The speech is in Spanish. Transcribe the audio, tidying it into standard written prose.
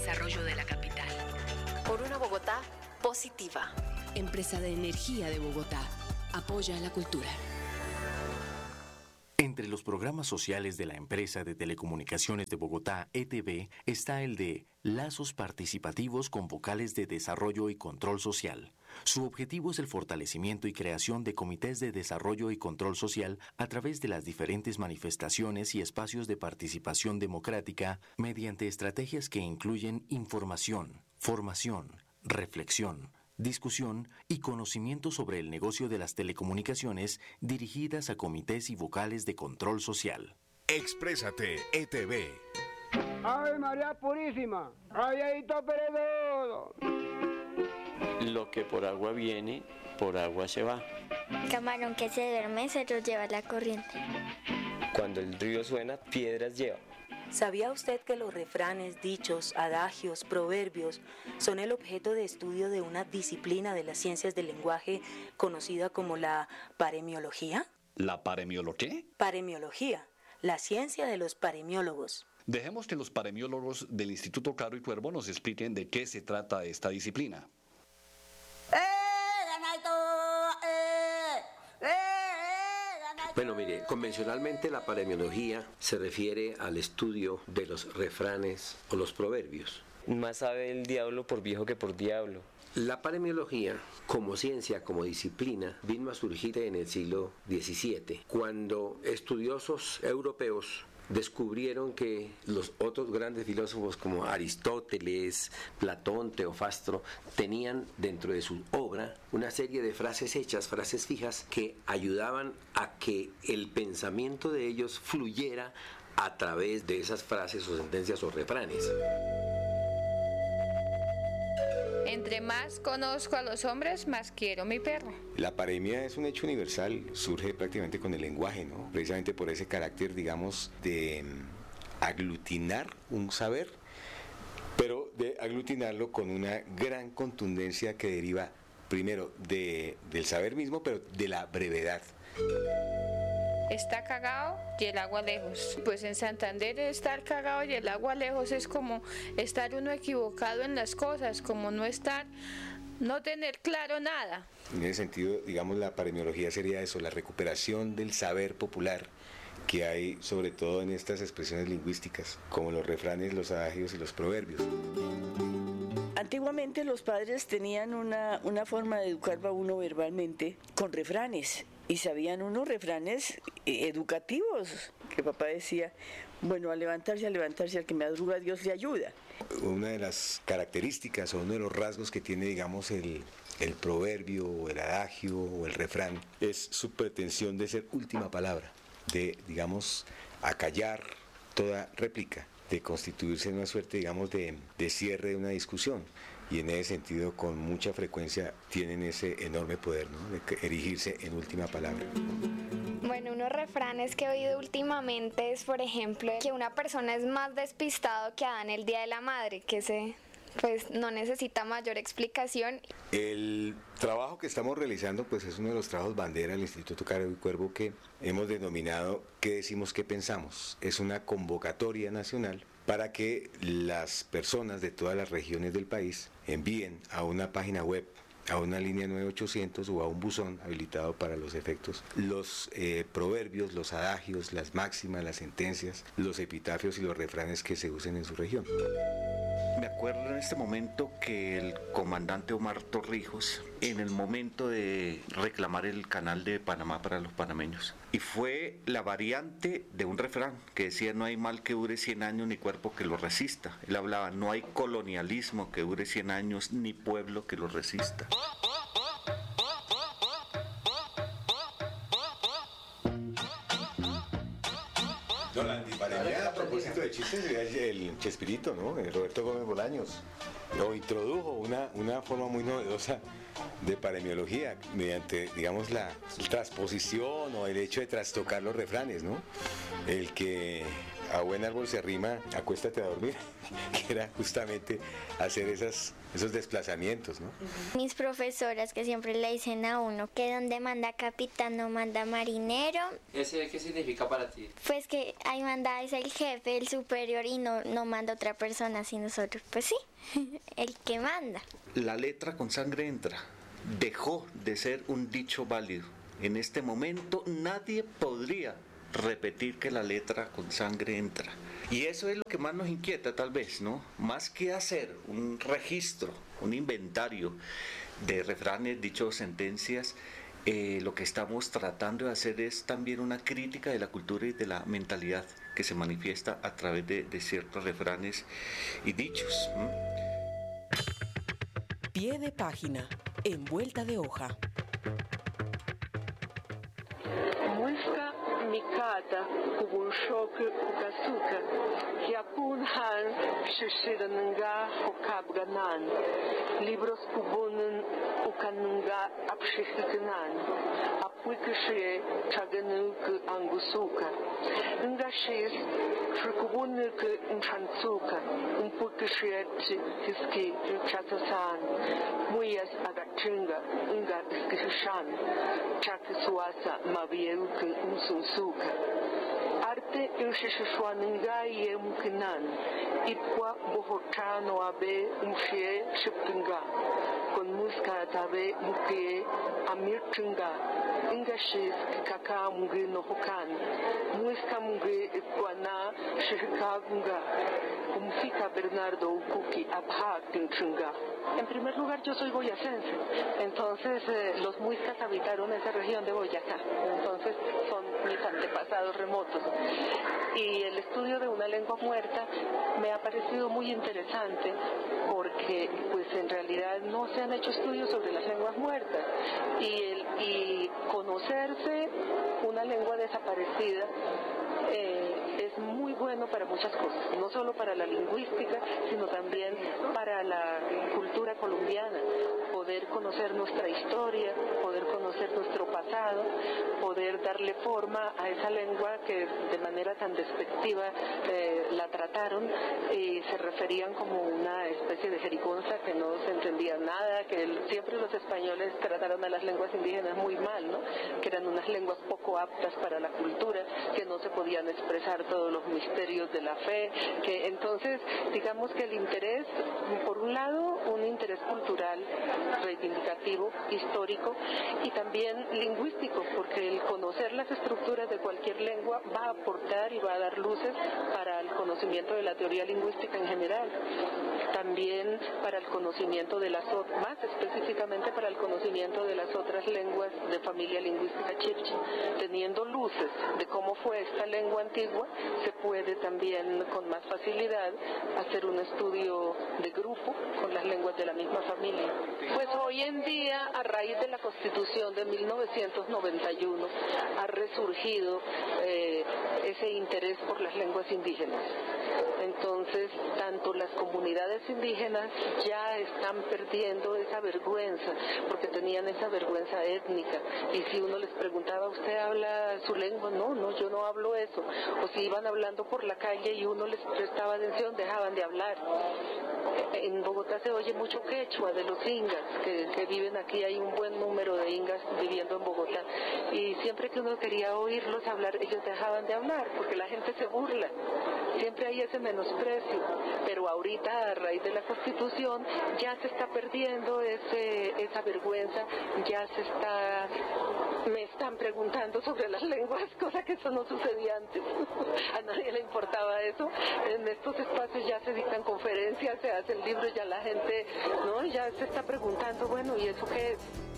Desarrollo de la capital. Por una Bogotá positiva. Empresa de Energía de Bogotá. Apoya la cultura. Entre los programas sociales de la Empresa de Telecomunicaciones de Bogotá, ETB, está el de Lazos Participativos con Vocales de Desarrollo y Control Social. Su objetivo es el fortalecimiento y creación de comités de desarrollo y control social a través de las diferentes manifestaciones y espacios de participación democrática mediante estrategias que incluyen información, formación, reflexión, discusión y conocimiento sobre el negocio de las telecomunicaciones dirigidas a comités y vocales de control social. Exprésate, ETV. ¡Ave María Purísima! ¡Ayadito Peredo! Lo que por agua viene, por agua se va. Camarón que se duerme se lo lleva la corriente. Cuando el río suena, piedras lleva. ¿Sabía usted que los refranes, dichos, adagios, proverbios son el objeto de estudio de una disciplina de las ciencias del lenguaje conocida como la paremiología? ¿La paremiología? Paremiología, la ciencia de los paremiólogos. Dejemos que los paremiólogos del Instituto Caro y Cuervo nos expliquen de qué se trata esta disciplina. Bueno, mire, convencionalmente la paremiología se refiere al estudio de los refranes o los proverbios. Más sabe el diablo por viejo que por diablo. La paremiología, como ciencia, como disciplina, vino a surgir en el siglo XVII, cuando estudiosos europeos descubrieron que los otros grandes filósofos como Aristóteles, Platón, Teofastro, tenían dentro de su obra una serie de frases hechas, frases fijas, que ayudaban a que el pensamiento de ellos fluyera a través de esas frases o sentencias o refranes. Entre más conozco a los hombres, más quiero mi perro. La paremia es un hecho universal, surge prácticamente con el lenguaje, ¿no? Precisamente por ese carácter, digamos, de aglutinar un saber, pero de aglutinarlo con una gran contundencia que deriva primero del saber mismo, pero de la brevedad. Está cagado y el agua lejos. Pues en Santander estar cagado y el agua lejos es como estar uno equivocado en las cosas, como no tener claro nada. En ese sentido, digamos, la paremiología sería eso, la recuperación del saber popular que hay sobre todo en estas expresiones lingüísticas, como los refranes, los adagios y los proverbios. Antiguamente los padres tenían una forma de educar a uno verbalmente con refranes. Y sabían unos refranes educativos, que papá decía, bueno, a levantarse, al que madruga Dios le ayuda. Una de las características o uno de los rasgos que tiene, digamos, el proverbio o el adagio o el refrán es su pretensión de ser última palabra, de, digamos, acallar toda réplica, de constituirse en una suerte, digamos, de cierre de una discusión. Y en ese sentido, con mucha frecuencia, tienen ese enorme poder, ¿no?, de erigirse en última palabra. Bueno, unos refranes que he oído últimamente es, por ejemplo, que una persona es más despistado que Adán el día de la madre, que pues no necesita mayor explicación. El trabajo que estamos realizando pues es uno de los trabajos bandera del Instituto Caro y Cuervo que hemos denominado ¿Qué decimos, qué pensamos? Es una convocatoria nacional para que las personas de todas las regiones del país envíen a una página web, a una línea 9800 o a un buzón habilitado para los efectos, los proverbios, los adagios, las máximas, las sentencias, los epitafios y los refranes que se usen en su región. Me acuerdo en este momento que el comandante Omar Torrijos, en el momento de reclamar el canal de Panamá para los panameños, y fue la variante de un refrán que decía: no hay mal que dure 100 años ni cuerpo que lo resista. Él hablaba: no hay colonialismo que dure 100 años ni pueblo que lo resista. No, la antiparemia, a propósito de chistes, el Chespirito, ¿no? Roberto Gómez Bolaños lo introdujo una forma muy novedosa de paremiología mediante, digamos, la transposición o el hecho de trastocar los refranes, ¿no? El que a buen árbol se arrima, acuéstate a dormir, que era justamente hacer esas esos desplazamientos, ¿no? Mis profesoras que siempre le dicen a uno que donde manda capitán no manda marinero. ¿Ese qué significa para ti? Pues que ahí manda es el jefe, el superior y no manda otra persona sino nosotros. Pues sí, el que manda. La letra con sangre entra. Dejó de ser un dicho válido. En este momento nadie podría repetir que la letra con sangre entra. Y eso es lo que más nos inquieta tal vez, ¿no? Más que hacer un registro, un inventario de refranes, dichos, sentencias, lo que estamos tratando de hacer es también una crítica de la cultura y de la mentalidad que se manifiesta a través de ciertos refranes y dichos. Pie de página, en vuelta de hoja. Muisca mikata kubunshok ukasuka yapun han shishirananga hokabganan libros kubunun ukananga apshihikanan apuikashie chaganuk angusuka ngashis shukubunuk inchansuka umpuikashie hiski chatasan muyas agachinga nga iskishan chakisuasa mabieu unsunsuka arte inshishwananga yemkinan ipwa bohotano abe umshie shiptunga con muska tabe mukie amirtunga ingashis kaka mungi no hokan muska mungi ikwana shikagunga umfika Bernardo Ukuki abha tinchunga. En primer lugar, yo soy boyacense, entonces los muiscas habitaron esa región de Boyacá, entonces son mis antepasados remotos. Y el estudio de una lengua muerta me ha parecido muy interesante porque pues en realidad no se han hecho estudios sobre las lenguas muertas y conocerse una lengua desaparecida es muy bueno para muchas cosas, no solo para la lingüística, sino también para la cultura colombiana, poder conocer nuestra historia, poder conocer nuestro pasado, poder darle forma a esa lengua que de manera tan despectiva la trataron y se referían como una especie de jerigonza que no se entendía nada, que siempre los españoles trataron a las lenguas indígenas muy mal, ¿no? Que eran unas lenguas poco aptas para la cultura, que no se podían expresar todos los misterios de la fe, que entonces digamos que el interés, por un lado, un interés cultural, reivindicativo, histórico y también lingüístico, porque el conocer las estructuras de cualquier lengua va a aportar y va a dar luces para el conocimiento de la teoría lingüística en general, también para el conocimiento de las otras, más específicamente para el conocimiento de las otras lenguas de familia lingüística chibcha. Teniendo luces de cómo fue esta lengua antigua, se puede también con más facilidad hacer un estudio de grupo con las lenguas de la misma familia. Pues hoy en día, a raíz de la Constitución de 1991, ha resurgido ese interés por las lenguas indígenas. Entonces, tanto las comunidades indígenas ya están perdiendo esa vergüenza, porque tenían esa vergüenza étnica. Y si uno les preguntaba, ¿usted habla su lengua? No, yo no hablo eso. O si iban hablando por la calle y uno les prestaba atención, dejaban de hablar. En Bogotá se oye mucho quechua de los ingas que viven aquí, hay un buen número de ingas viviendo en Bogotá, y siempre que uno quería oírlos hablar, ellos dejaban de hablar porque la gente se burla, siempre hay ese menosprecio, pero ahorita a raíz de la Constitución ya se está perdiendo esa vergüenza, me están preguntando sobre las lenguas, cosa que eso no sucedía antes. A nadie le importaba eso. En estos espacios ya se dictan conferencias, se hacen libros, ya la gente, ¿no? Ya se está preguntando, bueno, ¿y eso qué es?